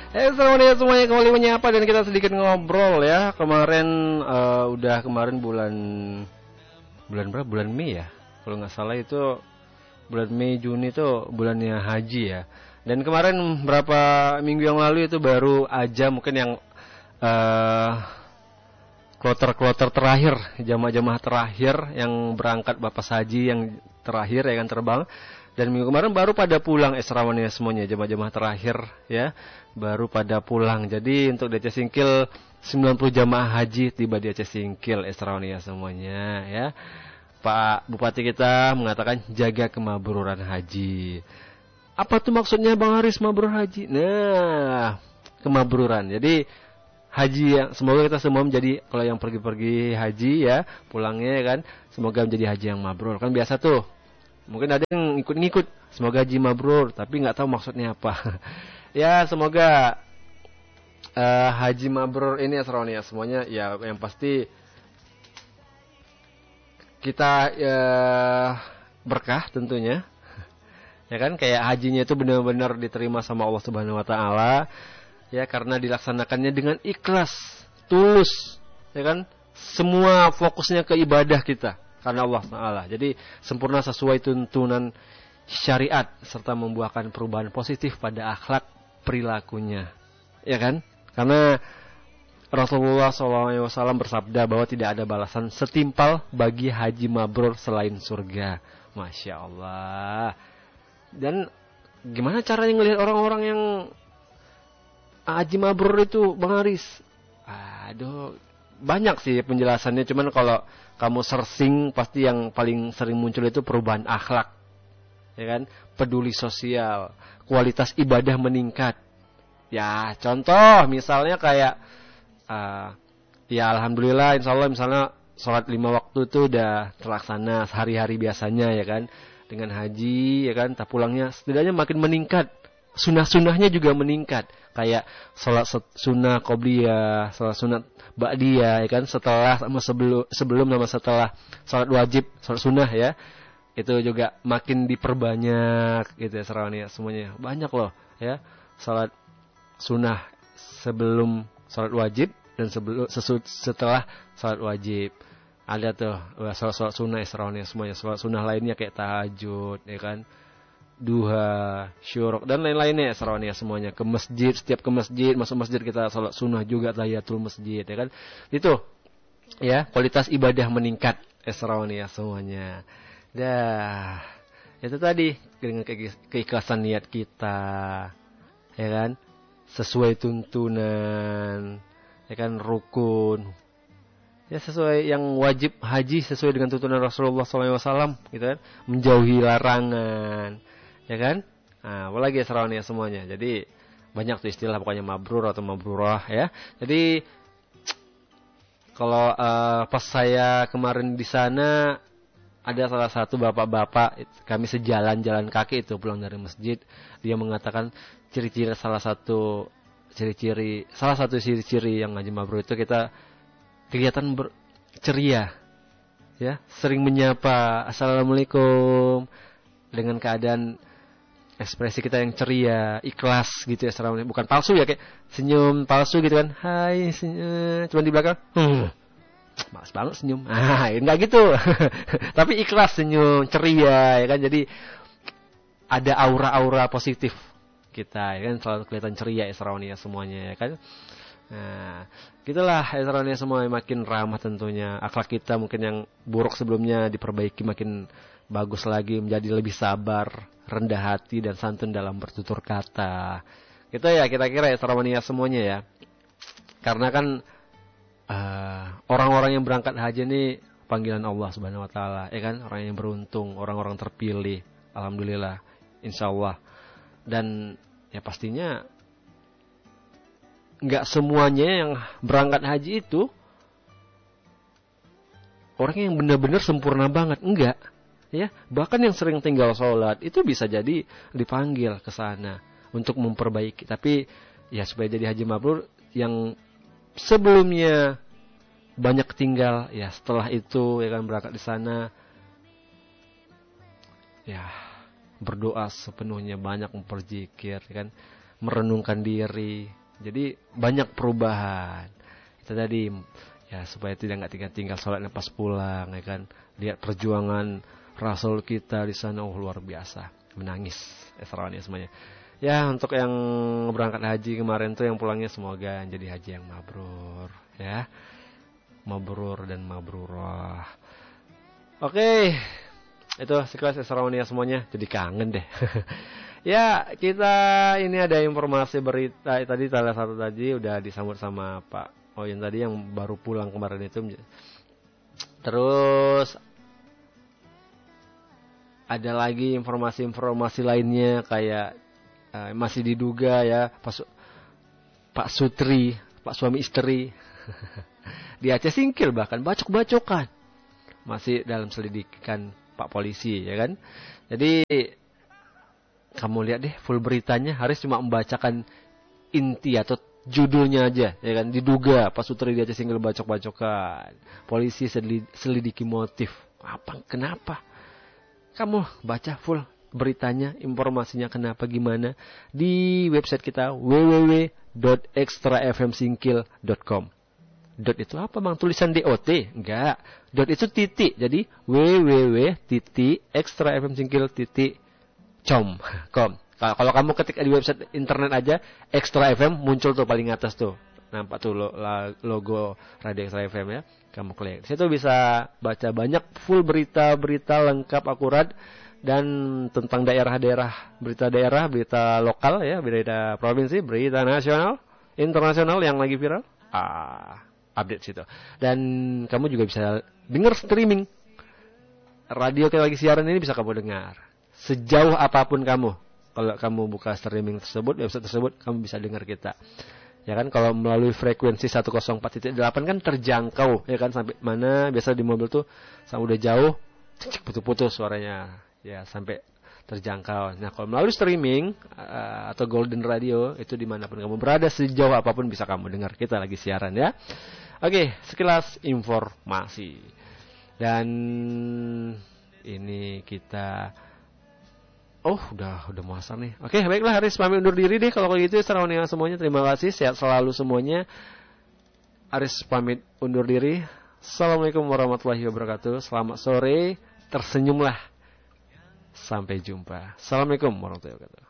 Assalamualaikum semuanya, kembali menyapa dan kita sedikit ngobrol ya. Kemarin bulan berapa? Bulan Mei ya. Kalau nggak salah itu bulan Mei Juni itu bulannya haji ya. Dan kemarin berapa minggu yang lalu itu baru aja mungkin yang kloter terakhir, jamaah-jamaah terakhir yang berangkat bapas haji yang terakhir ya kan terbang. Dan minggu kemarin baru pada pulang Esrawannya semuanya, jamaah-jamaah terakhir ya, baru pada pulang. Jadi untuk di Aceh Singkil 90 jamaah haji tiba di Aceh Singkil Esrawannya semuanya ya. Pak Bupati kita mengatakan jaga kemabruran haji. Apa tuh maksudnya Bang Haris mabrur haji? Nah, kemabruran. Jadi haji yang semoga kita semua menjadi, kalau yang pergi-pergi haji ya, pulangnya ya kan, semoga menjadi haji yang mabrur. Kan biasa tuh. Mungkin ada yang ikut-ngikut, semoga haji mabrur, tapi nggak tahu maksudnya apa. Ya, semoga haji mabrur ini ya semuanya ya, yang pasti kita berkah tentunya. Ya kan, kayak hajinya itu benar-benar diterima sama Allah Subhanahu wa taala. Ya, karena dilaksanakannya dengan ikhlas, tulus, ya kan? Semua fokusnya ke ibadah kita karena Allah Taala. Jadi sempurna sesuai tuntunan syariat serta membuahkan perubahan positif pada akhlak perilakunya. Ya kan? Karena Rasulullah SAW bersabda bahwa tidak ada balasan setimpal bagi haji mabrur selain surga. Masya Allah. Dan gimana caranya ngelihat orang-orang yang haji mabrur itu, Bang Haris? Aduh, banyak sih penjelasannya. Cuman kalau kamu searching, pasti yang paling sering muncul itu perubahan akhlak, ya kan? Peduli sosial, kualitas ibadah meningkat. Ya, contoh misalnya kayak, ya alhamdulillah, insya Allah misalnya sholat 5 waktu itu udah terlaksana sehari-hari biasanya ya kan? Dengan haji ya kan, tak pulangnya setidaknya makin meningkat. Sunnah-sunnahnya juga meningkat. Kayak sholat sunnah qobliyah, sholat sunnah ba'diyah ya kan, setelah sama sebelum sama setelah sholat wajib, sholat sunnah ya. Itu juga makin diperbanyak gitu ya serawanya semuanya. Banyak loh ya. Sholat sunnah sebelum sholat wajib dan setelah sholat wajib. Ada tuh sholat sunnah serawanya semuanya. Sholat sunnah lainnya kayak tahajud ya kan, duha, syuruk dan lain-lainnya serawanya semuanya. Ke masjid, setiap ke masjid, masuk masjid kita sholat sunnah juga, tahiyatul masjid ya kan. Itu ya, kualitas ibadah meningkat serawanya semuanya. Dah, itu tadi dengan keikhlasan niat kita ya kan, sesuai tuntunan ya kan, rukun ya, sesuai yang wajib haji sesuai dengan tuntunan Rasulullah SAW gitu kan, menjauhi larangan ya kan. Nah, apalagi serawanya semuanya. Jadi banyak tuh istilah pokoknya mabrur atau mabrurah ya. Jadi kalau pas saya kemarin di sana, ada salah satu bapak-bapak, kami sejalan kaki itu pulang dari masjid, dia mengatakan salah satu ciri-ciri yang haji mabrur itu kita kegiatan ceria ya, sering menyapa assalamualaikum dengan keadaan ekspresi kita yang ceria, ikhlas gitu ya, bukan palsu ya, kayak senyum palsu gitu kan, hai senyum, cuma di belakang malas banget senyum, enggak gitu. Tapi ikhlas, senyum, ceria ya kan. Jadi ada aura-aura positif kita ya kan, selalu kelihatan ceria Esrawaniyah semuanya ya kan. Nah, gitulah Esrawaniyah semua, makin ramah tentunya. Akhlak kita mungkin yang buruk sebelumnya diperbaiki, makin bagus lagi, menjadi lebih sabar, rendah hati dan santun dalam bertutur kata. Gitu ya kira-kira Esrawaniyah semuanya ya. Karena kan orang-orang yang berangkat haji ini panggilan Allah Subhanahu wa taala ya kan, orang yang beruntung, orang-orang terpilih, alhamdulillah, insyaallah. Dan ya pastinya enggak semuanya yang berangkat haji itu orang yang benar-benar sempurna banget, enggak ya. Bahkan yang sering tinggal sholat itu bisa jadi dipanggil ke sana untuk memperbaiki. Tapi ya supaya jadi haji mabrur, yang sebelumnya banyak tinggal ya, setelah itu ya kan berangkat di sana ya berdoa sepenuhnya, banyak memperzikir ya kan, merenungkan diri Jadi banyak perubahan. Itu tadi ya supaya nggak tinggal sholatnya pas pulang, ya kan. Lihat perjuangan Rasul kita di sana, luar biasa, menangis Esrawani semuanya. Ya untuk yang berangkat haji kemarin tuh yang pulangnya semoga jadi haji yang mabrur, ya, mabrur dan mabrurah. Oke, itu sekelas Esrawani semuanya, jadi kangen deh. Ya kita ini ada informasi berita tadi, salah satu tadi udah disambut sama Pak Oyen tadi yang baru pulang kemarin itu. Terus ada lagi informasi-informasi lainnya kayak masih diduga ya Pak Sutri, Pak suami istri di Aceh Singkil bahkan bacok-bacokan masih dalam selidikan Pak polisi, ya kan. Jadi kamu lihat deh full beritanya, Haris cuma membacakan inti atau judulnya aja, ya kan. Diduga Pak Sutri di Aceh Singkil bacok-bacokan, polisi selidiki motif. Kenapa? Kamu baca full beritanya, informasinya kenapa gimana di website kita www.extrafmsingkil.com. Dot itu apa bang? Tulisan DOT? Enggak. Dot itu titik. Jadi www.extrafmsingkil.com. Kalau kamu ketik di website internet aja Extra FM muncul tuh paling atas tuh. Nampak tuh logo Radio Extra FM ya. Kamu klik. Di situ bisa baca banyak full berita-berita lengkap akurat dan tentang daerah-daerah, berita daerah, berita lokal ya, berita provinsi, berita nasional, internasional yang lagi viral. Update situ. Dan kamu juga bisa dengar streaming. Radio yang lagi siaran ini bisa kamu dengar. Sejauh apapun kamu. Kalau kamu buka streaming tersebut, website tersebut, kamu bisa dengar kita. Ya kan, kalau melalui frekuensi 104.8 kan terjangkau, ya kan, sampai mana biasa di mobil tuh sampai udah jauh, putus-putus suaranya. Ya, sampai terjangkau. Nah, kalau melalui streaming atau Golden Radio, itu dimanapun kamu berada, sejauh apapun bisa kamu dengar kita lagi siaran ya. Oke, sekilas informasi. Dan ini kita udah mau asar nih. Oke, baiklah Haris pamit undur diri deh kalau gitu. Assalamualaikum semuanya. Terima kasih, sehat selalu semuanya. Haris pamit undur diri. Assalamualaikum warahmatullahi wabarakatuh. Selamat sore, tersenyumlah. Sampai jumpa. Assalamualaikum warahmatullahi wabarakatuh.